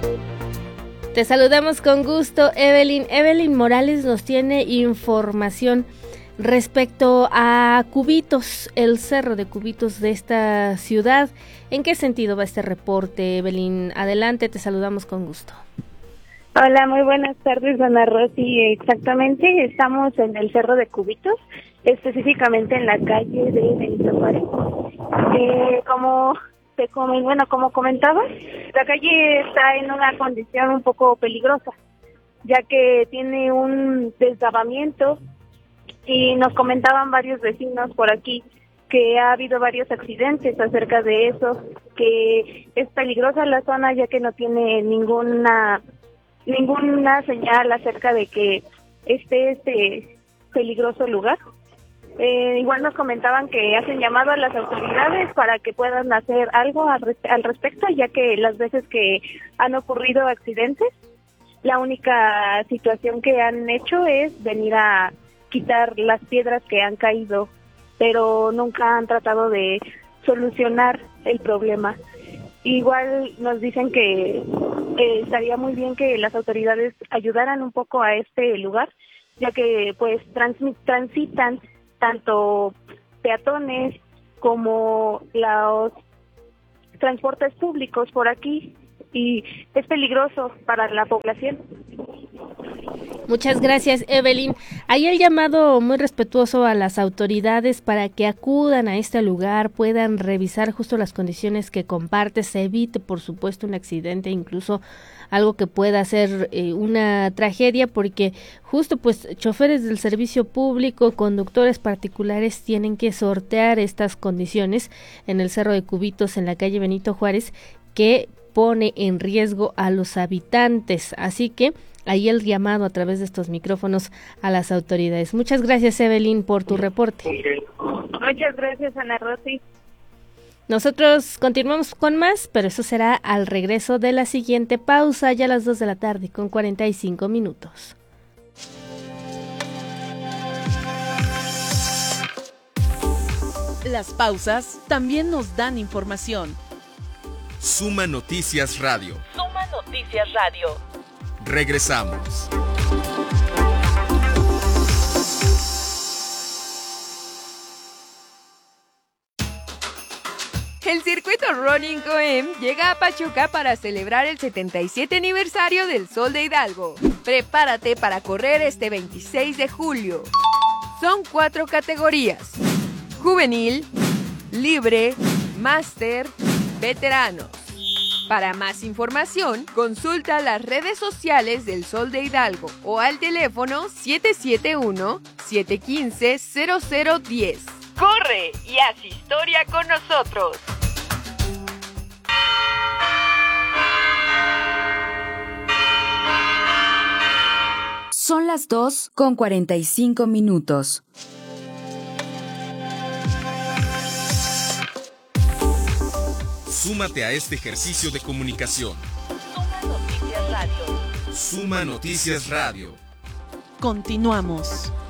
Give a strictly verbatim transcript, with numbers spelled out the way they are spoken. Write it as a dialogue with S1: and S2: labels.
S1: Te saludamos con gusto, Evelyn. Evelyn Morales nos tiene información respecto a Cubitos, el cerro de Cubitos de esta ciudad. ¿En qué sentido va este reporte, Evelyn? Adelante, te saludamos con gusto.
S2: Hola, muy buenas tardes, Ana Rosy. Exactamente, estamos en el cerro de Cubitos, específicamente en la calle de Benito Juárez. Eh, como te comen, bueno, como comentaba, la calle está en una condición un poco peligrosa, ya que tiene un deslavamiento y nos comentaban varios vecinos por aquí que ha habido varios accidentes acerca de eso, que es peligrosa la zona ya que no tiene ninguna ninguna señal acerca de que esté este peligroso lugar. Eh, igual nos comentaban que hacen llamado a las autoridades para que puedan hacer algo al, res- al respecto, ya que las veces que han ocurrido accidentes, la única situación que han hecho es venir a quitar las piedras que han caído, pero nunca han tratado de solucionar el problema. Igual nos dicen que eh, estaría muy bien que las autoridades ayudaran un poco a este lugar, ya que pues transmi- transitan tanto peatones como los transportes públicos por aquí y es peligroso para la población.
S1: Muchas gracias, Evelyn. Hay el llamado muy respetuoso a las autoridades para que acudan a este lugar, puedan revisar justo las condiciones que comparte, se evite, por supuesto, un accidente, incluso algo que pueda ser eh, una tragedia, porque justo pues choferes del servicio público, conductores particulares tienen que sortear estas condiciones en el Cerro de Cubitos, en la calle Benito Juárez, que pone en riesgo a los habitantes. Así que ahí el llamado a través de estos micrófonos a las autoridades. Muchas gracias, Evelyn, por tu reporte.
S2: Muchas gracias, Ana Rosy.
S1: Nosotros continuamos con más, pero eso será al regreso de la siguiente pausa, ya a las dos de la tarde con cuarenta y cinco minutos.
S3: Las pausas también nos dan información.
S4: Suma Noticias Radio.
S3: Suma Noticias Radio.
S4: Regresamos.
S5: El circuito Running O M llega a Pachuca para celebrar el setenta y siete aniversario del Sol de Hidalgo. Prepárate para correr este veintiséis de julio. Son cuatro categorías: juvenil, libre, máster, veteranos. Para más información, consulta las redes sociales del Sol de Hidalgo o al teléfono siete siete uno, siete uno cinco, cero cero uno cero. ¡Corre y haz historia con nosotros!
S6: Son las dos con cuarenta y cinco minutos.
S4: Súmate a este ejercicio de comunicación.
S3: Suma Noticias Radio.
S4: Suma Noticias Radio.
S3: Continuamos.